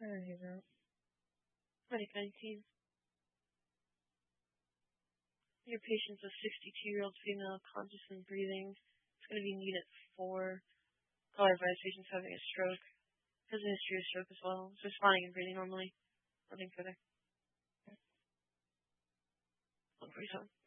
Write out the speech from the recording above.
hear that. Medic-19. Your patient's a 62-year-old female, conscious and breathing. It's going to be needed for call advice. Patient's having a stroke. Has a history of stroke as well. It's responding and breathing normally. Nothing further. 147.